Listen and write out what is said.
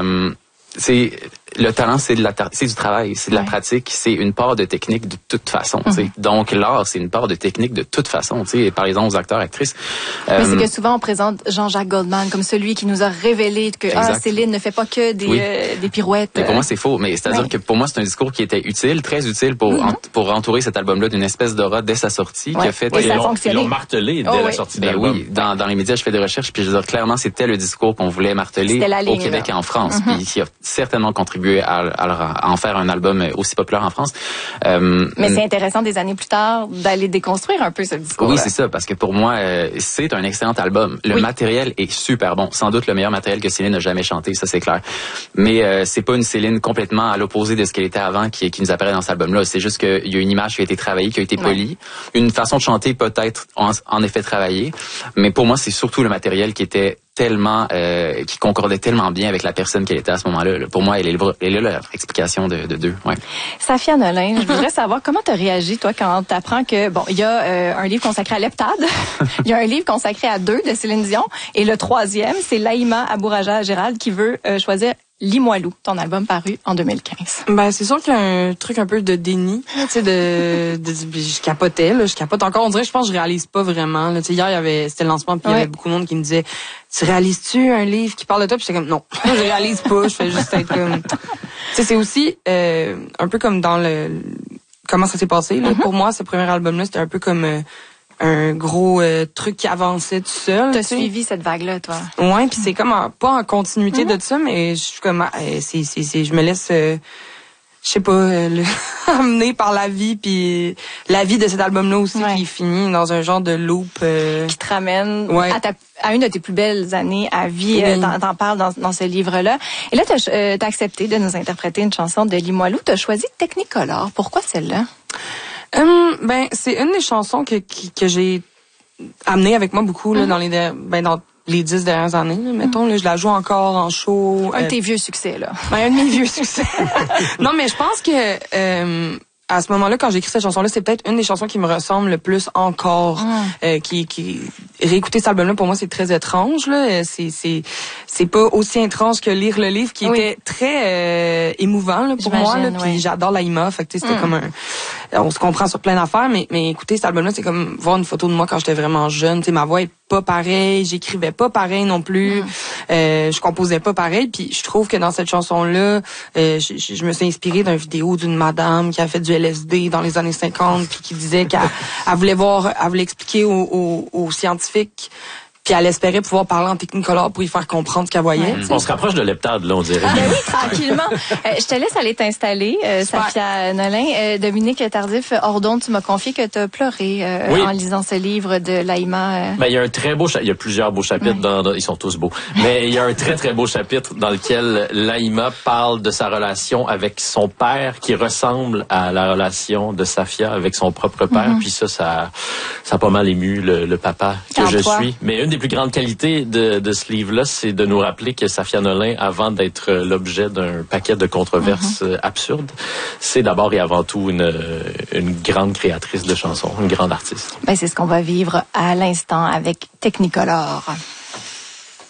c'est le talent, c'est du travail, c'est de la pratique, c'est une part de technique de toute façon. Donc l'art, c'est une part de technique de toute façon. Par exemple aux acteurs, actrices. Mais c'est que souvent on présente Jean-Jacques Goldman comme celui qui nous a révélé que Céline ne fait pas que des pirouettes. Mais pour moi c'est faux. Mais c'est-à-dire que pour moi c'est un discours qui était utile, très utile pour entourer cet album-là d'une espèce d'aura dès sa sortie, qui a fait. Ils l'ont martelé dès la sortie de l'album. Oui, dans les médias, je fais des recherches, puis je veux dire clairement c'était le discours qu'on voulait marteler au Québec et en France, puis qui a certainement contribué à en faire un album aussi populaire en France. Mais c'est intéressant des années plus tard d'aller déconstruire un peu ce discours. Oui, c'est ça, parce que pour moi, c'est un excellent album. Le matériel est super bon. Sans doute le meilleur matériel que Céline n'a jamais chanté, ça c'est clair. Mais c'est pas une Céline complètement à l'opposé de ce qu'elle était avant qui nous apparaît dans cet album-là. C'est juste qu'il y a une image qui a été travaillée, qui a été polie. Une façon de chanter peut-être en effet travaillée. Mais pour moi, c'est surtout le matériel qui était tellement qui concordait tellement bien avec la personne qu'elle était à ce moment-là. Pour moi, elle est là l'explication de deux. Ouais. Safia Nolin, je voudrais savoir comment tu as réagi toi quand tu apprends que il y a un livre consacré à l'heptade, il y a un livre consacré à 2 de Céline Dion et le 3e, c'est Laïma Abouraja Gérald qui veut choisir Limoilou, ton album paru en 2015. Ben c'est sûr qu'il y a un truc un peu de déni, tu sais je capotais là, je capote encore, on dirait je pense que je réalise pas vraiment là, tu sais hier c'était le lancement puis il y avait beaucoup de monde qui me disait tu réalises-tu un livre qui parle de toi? Puis j'étais comme non, je réalise pas, je fais juste être comme tu sais c'est aussi un peu comme dans comment ça s'est passé là. Pour moi ce premier album là, c'était un peu comme un gros truc qui avançait tout seul. T'as suivi cette vague-là, toi? Ouais, puis c'est comme pas en continuité de ça, mais je suis comme je me laisse je sais pas amener par la vie, puis la vie de cet album-là aussi qui finit dans un genre de loop qui te ramène à une de tes plus belles années à vie. T'en parles dans ce livre-là. Et là, t'as accepté de nous interpréter une chanson de Limoilou. T'as choisi Technicolor. Pourquoi celle-là? Ben c'est une des chansons que j'ai amenée avec moi beaucoup là dans les 10 dernières années, là, mettons là, je la joue encore en show. Un de tes vieux succès là. Ben un de mes vieux succès. Non mais je pense que à ce moment-là, quand j'ai écrit cette chanson-là, c'est peut-être une des chansons qui me ressemble le plus encore. Qui réécouter cet album-là, pour moi, c'est très étrange. Là, c'est pas aussi étrange que lire le livre, qui était très émouvant là, pour moi. Là, puis j'adore Laïma, fait que c'était comme on se comprend sur plein d'affaires, mais écouter cet album-là, c'est comme voir une photo de moi quand j'étais vraiment jeune. Tu sais, ma voix est pas pareille, j'écrivais pas pareil non plus, je composais pas pareil. Puis je trouve que dans cette chanson-là, je me suis inspirée d'une vidéo d'une madame qui a fait du LSD dans les années 50 puis qui disait qu'elle voulait expliquer aux scientifiques, puis elle espérait pouvoir parler en Technicolor pour y faire comprendre ce qu'elle voyait. On se rapproche de l'heptade, là, on dirait. Ben oui, tranquillement. Je te laisse aller t'installer, Safia Nolin. Dominique Tardif, hors d'onde, tu m'as confié que tu as pleuré en lisant ce livre de Laïma. Ben, il y a un très beau il y a plusieurs beaux chapitres ils sont tous beaux. Mais il y a un très, très beau chapitre dans lequel Laïma parle de sa relation avec son père qui ressemble à la relation de Safia avec son propre père. Puis ça a pas mal ému le papa que je suis. Mais une des plus grandes qualités de ce livre-là, c'est de nous rappeler que Safia Nolin, avant d'être l'objet d'un paquet de controverses absurdes, c'est d'abord et avant tout une grande créatrice de chansons, une grande artiste. Ben, c'est ce qu'on va vivre à l'instant avec Technicolor.